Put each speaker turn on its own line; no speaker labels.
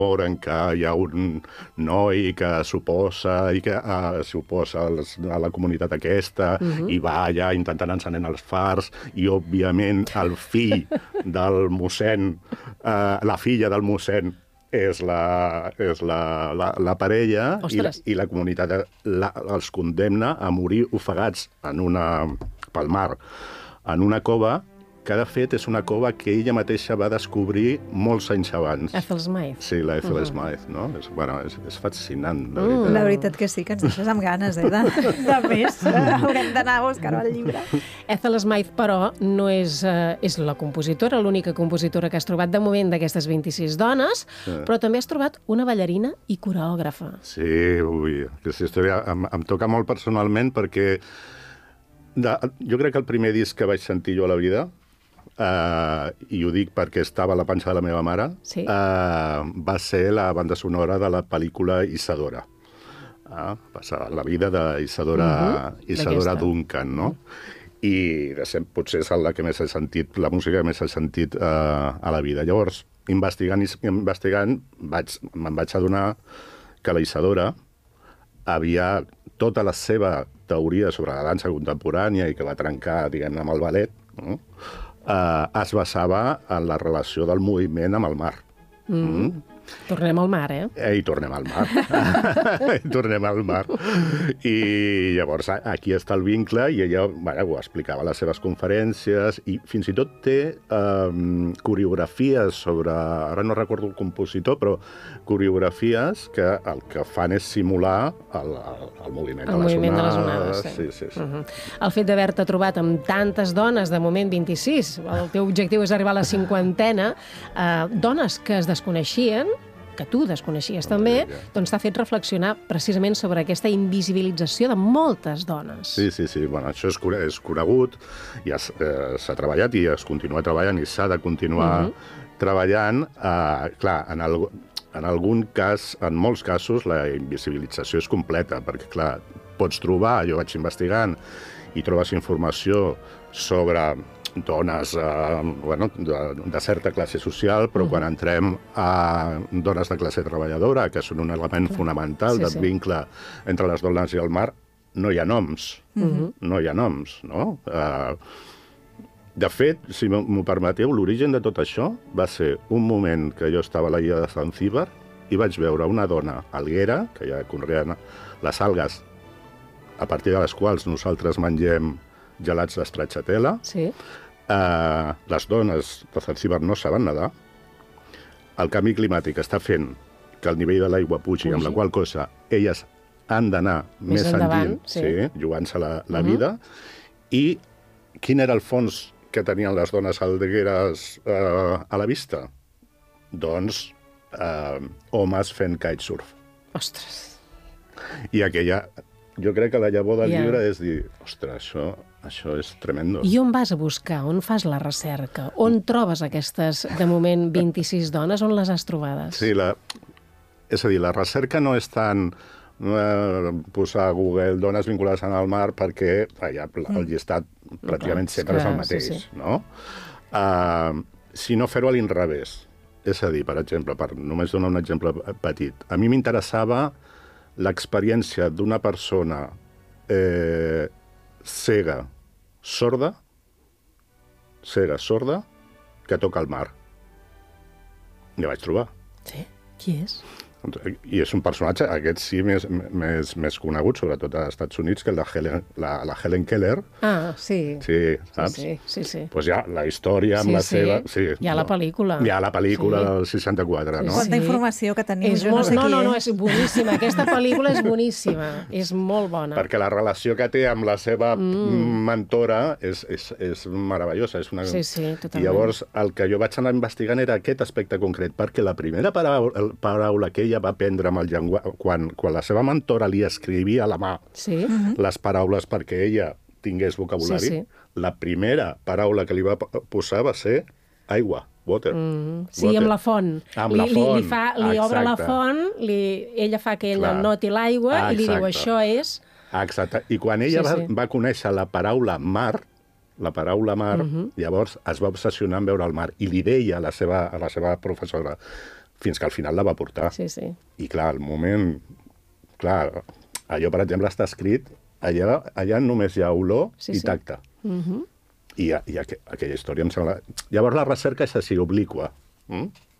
en què hi ha un noi que s'oposa a la comunitat aquesta i va allà intentant encenent els fars i, òbviament, el fill del mossèn, la filla del mossèn, és la parella i la comunitat els condemna a morir ofegats pel mar en una cova que, de fet, és una cova que ella mateixa va descobrir molts anys abans.
Ethel Smythe.
Sí, la Ethel Smythe, no? És fascinant, la veritat.
La veritat que sí, que ens deixes amb ganes, de més. Haurem d'anar a buscar el llibre.
Ethel Smythe, però, no és la compositora, l'única compositora que has trobat de moment d'aquestes 26 dones, però també has trobat una ballarina i coreògrafa.
Sí, aquesta història em toca molt personalment perquè jo crec que el primer disc que vaig sentir jo a la vida, i ho dic perquè estava a la panxa de la meva mare, va ser la banda sonora de la pel·lícula Isadora. Va ser la vida d'Isadora Duncan, no? I potser és la que més he sentit, la música que més he sentit a la vida. Llavors, investigant, me'n vaig adonar que la Isadora havia tota la seva teoria sobre la dansa contemporània i que va trencar, diguem-ne, amb el ballet, no? Es basava en la relació del moviment amb el mar.
Tornem al mar,
I tornem al mar. Tornem al mar. I llavors aquí està el vincle i ella ho explicava a les seves conferències i fins i tot té coreografies sobre... Ara no recordo el compositor, però coreografies que el que fan és simular el moviment de les onades. Sí.
El fet d'haver-te trobat amb tantes dones, de moment 26, el teu objectiu és arribar a la 50, dones que es desconeixien, que tu desconeixies també, doncs t'ha fet reflexionar precisament sobre aquesta invisibilització de moltes dones.
Sí. Bueno, això és conegut, ja s'ha treballat i es continua treballant i s'ha de continuar treballant. Clar, en algun cas, en molts casos, la invisibilització és completa, perquè, clar, pots trobar, jo vaig investigant, i trobes informació sobre dones de certa classe social, però quan entrem a dones de classe treballadora, que són un element fonamental del vincle entre les dones i el mar, no hi ha noms. No hi ha noms, no? De fet, si m'ho permeteu, l'origen de tot això va ser un moment que jo estava a la illa de Zanzíbar i vaig veure una dona alguera, que ja conreen les algues a partir de les quals nosaltres mengem gelats d'estracciatella. Les dones de Zanzíbar no saben nedar. El canvi climàtic està fent que el nivell de l'aigua pugi, amb la qual cosa elles han d'anar més endins, jugant-se la vida. I quin era el fons que tenien les dones algueres a la vista? Doncs homes fent kitesurf.
Ostres!
I aquella... Jo crec que la llavor del llibre és dir, ostres, això és tremendo.
I on vas a buscar? On fas la recerca? On trobes aquestes, de moment, 26 dones? On les has trobades?
Sí, és a dir, la recerca no és tant posar a Google dones vinculades al mar perquè el llistat pràcticament sempre és el mateix, no? Sinó fer-ho a l'inrevés. És a dir, per exemple, per només donar un exemple petit, a mi m'interessava l'experiència d'una persona cega, sorda, que toca el mar. I la vaig trobar.
Sí? Qui és?
I és un personatge, aquest sí, més conegut, sobretot als Estats Units, que el de la Helen Keller.
Sí.
Sí, saps?
Sí.
Doncs hi ha la història amb la seva...
Hi ha la pel·lícula.
Hi ha la pel·lícula del 64, no?
Quanta informació que teniu, jo no sé qui és.
No, és boníssima. Aquesta pel·lícula és boníssima. És molt bona.
Perquè la relació que té amb la seva mentora és meravellosa. Sí, totalment. I llavors el que jo vaig anar investigant era aquest aspecte concret, perquè la primera paraula que ella va aprendre amb el llenguatge, quan la seva mentora li escrivia a la mà les paraules perquè ella tingués vocabulari, la primera paraula que li va posar va ser aigua, water.
Sí, amb la font.
Amb la font.
Li obre la font, ella fa que ell noti l'aigua i li diu això és...
Exacte. I quan ella va conèixer la paraula mar, llavors es va obsessionar en veure el mar i li deia a la seva professora, fins que al final la va portar.
Sí, sí.
I clar, al moment... Clar, allò, per exemple, està escrit... Allà només hi ha olor i tacte. I aquella història em sembla... Llavors la recerca és així, obliqua.